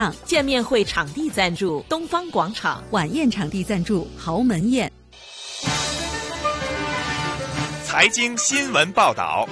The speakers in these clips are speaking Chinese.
见面会场地赞助东方广场， 晚宴场地赞助豪门宴。 财经新闻报道。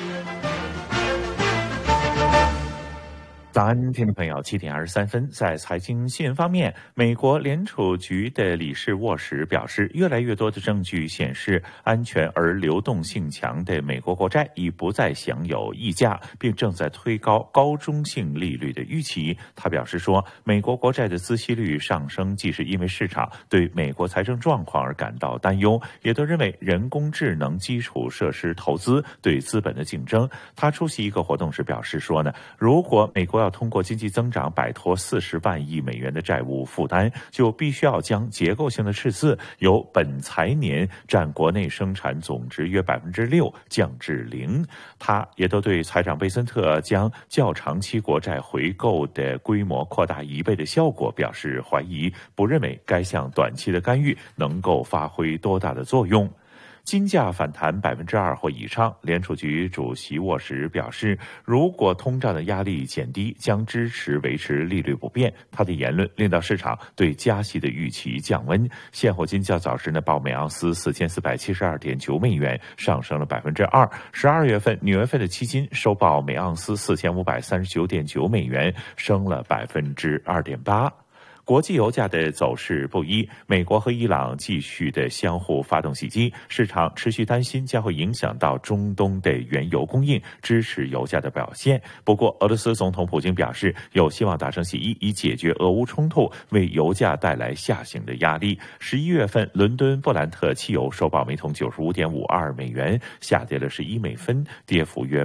早安，听众朋友，7:23，在财经新闻方面，美国联储局的理事沃什表示，越来越多的证据显示，安全而流动性强的美国国债已不再享有溢价，并正在推高高中性利率的预期。他表示说，美国国债的孳息率上升，既是因为市场对美国财政状况而感到担忧，也都认为人工智能基础设施投资对资本的竞争。他出席一个活动时表示说呢，如果美国要通过经济增长摆脱40万亿美元的债务负担，就必须要将结构性的赤字由本财年占国内生产总值约6%降至0%。他也都对财长贝森特将较长期国债回购的规模扩大1倍的效果表示怀疑，不认为该项短期的干预能够发挥多大的作用。金价反弹2%或以上，联储局主席沃什表示，如果通胀的压力减低，将支持维持利率不变。他的言论令到市场对加息的预期降温。现货金较早时呢报每盎司4472.9美元，上升了2%。12月份、9月份的期金收报每盎司4539.9美元，升了2.8%。国际油价的走势不一，美国和伊朗继续的相互发动袭击，市场持续担心将会影响到中东的原油供应，支持油价的表现。不过，俄罗斯总统普京表示有希望达成协议，以解决俄乌冲突为油价带来下行的压力。11月份，伦敦布兰特汽油收报每桶95.52美元，下跌了11美分，跌幅约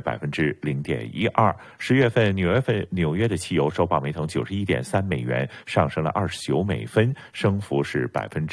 0.12%。10月份，纽约的汽油收报每桶91.3美元，上升了29美分，升幅是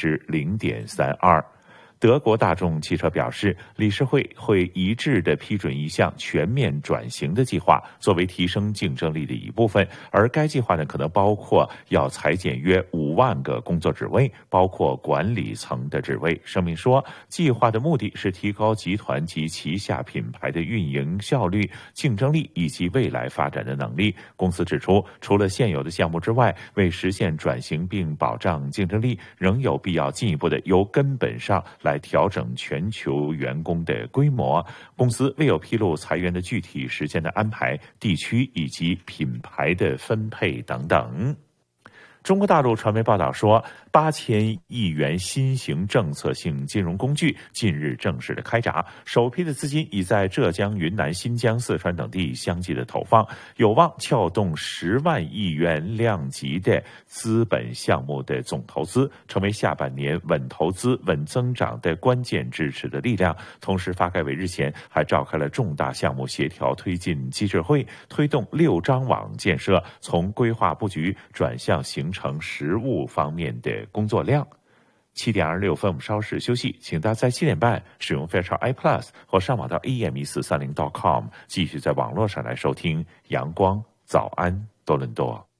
0.32%。德国大众汽车表示，理事会会一致地批准一项全面转型的计划，作为提升竞争力的一部分。而该计划呢，可能包括要裁减约5万个工作职位，包括管理层的职位。声明说，计划的目的是提高集团及旗下品牌的运营效率、竞争力以及未来发展的能力。公司指出，除了现有的项目之外，为实现转型并保障竞争力，仍有必要进一步的由根本上来调整全球员工的规模。公司未有披露裁员的具体时间的安排、地区以及品牌的分配等等。中国大陆传媒报道说，8000亿元新型政策性金融工具近日正式的开闸，首批的资金已在浙江、云南、新疆、四川等地相继的投放，有望撬动10万亿元量级的资本项目的总投资，成为下半年稳投资、稳增长的关键支持的力量。同时，发改委日前还召开了重大项目协调推进机制会，推动6张网建设从规划布局转向形成实务方面的工作量。7:26分，我们稍事休息，请大家在7点半使用 Fairchild iPlus 或上网到 am1430.com 继续在网络上来收听阳光早安多伦多。